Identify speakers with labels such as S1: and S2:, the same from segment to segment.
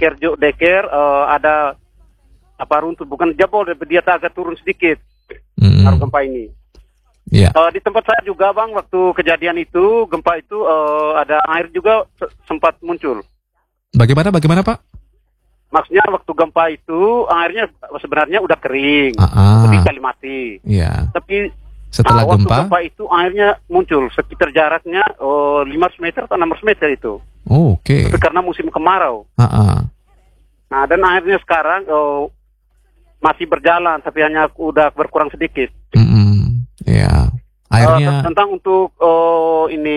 S1: deker ada apa runtuh, bukan jebol, dia agak turun sedikit pengaruh gempa ini.
S2: Yeah.
S1: Di tempat saya juga Bang, waktu kejadian itu gempa itu ada air juga sempat muncul.
S2: Bagaimana Pak?
S1: Maksudnya waktu gempa itu airnya sebenarnya udah kering, tapi kali mati.
S2: Yeah.
S1: Tapi
S2: setelah
S1: waktu
S2: gempa
S1: itu airnya muncul sekitar jaraknya 500 meter atau 600 meter itu.
S2: Oh, oke.
S1: Tapi karena musim kemarau. Nah, dan airnya sekarang masih berjalan, tapi hanya udah berkurang sedikit.
S2: Ya, airnya.
S1: Tentang untuk ini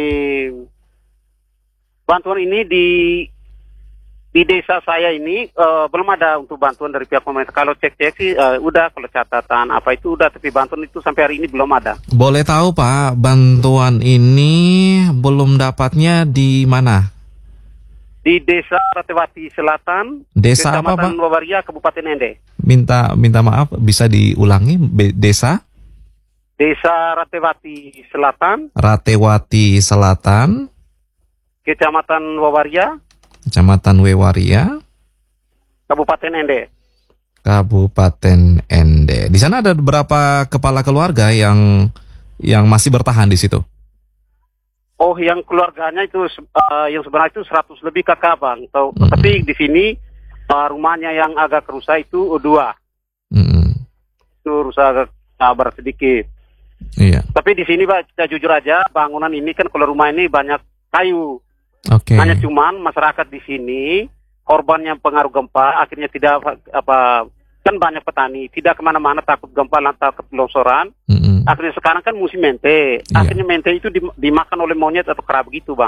S1: bantuan ini di desa saya ini belum ada untuk bantuan dari pihak pemerintah. Kalau cek sih udah, kalau catatan apa itu udah, tapi bantuan itu sampai hari ini belum ada.
S2: Boleh tahu Pak, bantuan ini belum dapatnya di mana?
S1: Di Desa Ratewati Selatan,
S2: Desa apa Pak?
S1: Kecamatan Wawaria, Kabupaten Ende.
S2: Minta maaf, bisa diulangi desa?
S1: Desa Ratewati Selatan.
S2: Ratewati Selatan.
S1: Kecamatan Wawaria.
S2: Kecamatan Wewaria.
S1: Kabupaten Ende.
S2: Kabupaten Ende. Di sana ada berapa kepala keluarga yang masih bertahan di situ?
S1: Oh, yang keluarganya itu yang sebenarnya itu 100 lebih kakak Bang. Tapi di sini rumahnya yang agak rusak itu 2. Itu rusak agak sabar sedikit.
S2: Iya.
S1: Tapi di sini Pak, kita jujur aja, bangunan ini kan kalau rumah ini banyak kayu.
S2: Oke.
S1: Hanya cuman masyarakat di sini korban yang pengaruh gempa akhirnya tidak kan banyak petani tidak kemana-mana, takut gempa, takut longsoran. Akhirnya sekarang kan musim mente. Akhirnya mente itu dimakan oleh monyet atau kera begitu Bang.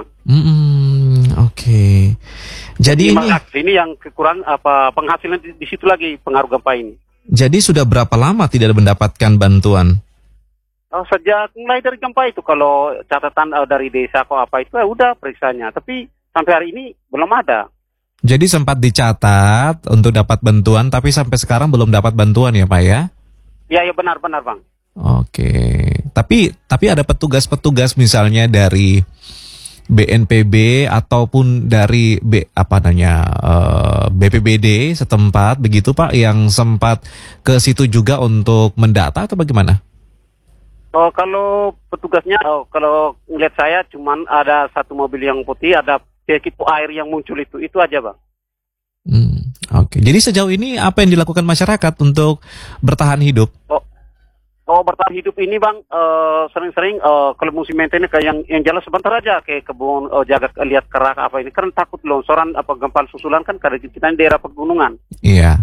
S2: Oke. Jadi
S1: ini yang kekurangan penghasilan di situ lagi pengaruh gempa ini.
S2: Jadi sudah berapa lama tidak mendapatkan bantuan?
S1: Sejak mulai dari gempa itu, kalau catatan dari desa kok apa itu udah periksanya, tapi sampai hari ini belum ada.
S2: Jadi sempat dicatat untuk dapat bantuan, tapi sampai sekarang belum dapat bantuan ya Pak ya?
S1: Ya benar Bang.
S2: Oke. Tapi ada petugas-petugas misalnya dari BNPB ataupun dari BPBD setempat begitu Pak, yang sempat ke situ juga untuk mendata atau bagaimana?
S1: Kalau petugasnya, kalau ngeliat saya cuman ada satu mobil yang putih, ada sedikit air yang muncul itu aja Bang.
S2: Oke. Jadi sejauh ini apa yang dilakukan masyarakat untuk bertahan hidup?
S1: Bertahan hidup ini Bang, sering-sering kalau musim maintenance kayak yang jelas sebentar aja ke kebun, jaga lihat kerak apa ini, karena takut longsoran apa gempa susulan kan, karena kita ini daerah pegunungan.
S2: Iya.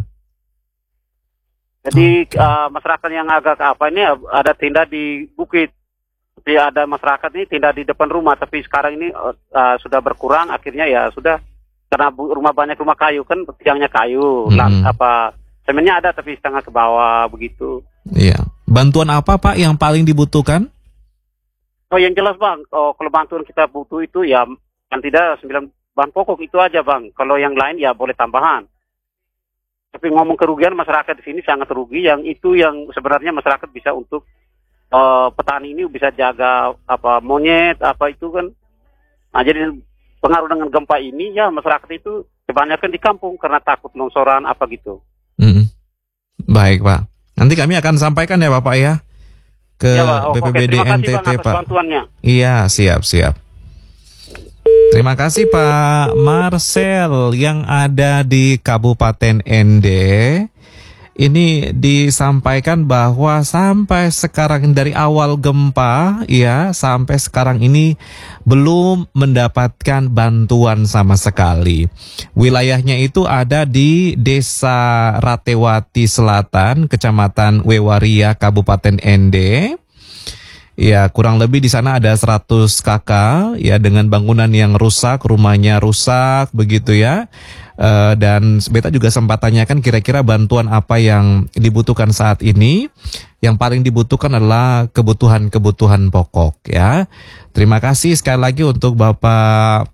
S1: Jadi masyarakat yang agak ini ada tenda di bukit, tapi ada masyarakat ini tenda di depan rumah, tapi sekarang ini sudah berkurang, akhirnya ya sudah, karena banyak rumah kayu kan, tiangnya kayu, semennya ada tapi setengah ke bawah begitu.
S2: Iya. Bantuan apa Pak yang paling dibutuhkan?
S1: Yang jelas Bang, kalau bantuan kita butuh itu ya kan tidak 9 bahan pokok itu aja Bang. Kalau yang lain ya boleh tambahan. Tapi ngomong kerugian, masyarakat di sini sangat rugi. Yang itu yang sebenarnya masyarakat bisa untuk petani ini bisa jaga monyet itu kan. Nah, jadi pengaruh dengan gempa ini ya masyarakat itu kebanyakan di kampung karena takut longsoran gitu.
S2: Baik Pak. Nanti kami akan sampaikan ya Bapak ya ke BPBD NTT Pak.
S1: Bantuannya.
S2: Iya, siap. Terima kasih Pak Marcel yang ada di Kabupaten Ende. Ini disampaikan bahwa sampai sekarang dari awal gempa ya sampai sekarang ini belum mendapatkan bantuan sama sekali. Wilayahnya itu ada di Desa Ratewati Selatan, Kecamatan Wewaria, Kabupaten Ende. Ya, kurang lebih di sana ada 100 kakak ya dengan bangunan yang rusak, rumahnya rusak begitu ya. Dan Beta juga sempat tanyakan kira-kira bantuan apa yang dibutuhkan saat ini. Yang paling dibutuhkan adalah kebutuhan-kebutuhan pokok ya. Terima kasih sekali lagi untuk Bapak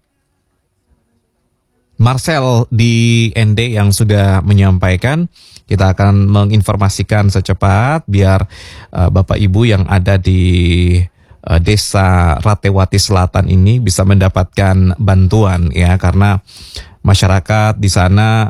S2: Marcel di ND yang sudah menyampaikan. Kita akan menginformasikan secepat biar Bapak Ibu yang ada di Desa Ratewati Selatan ini bisa mendapatkan bantuan ya, karena masyarakat di sana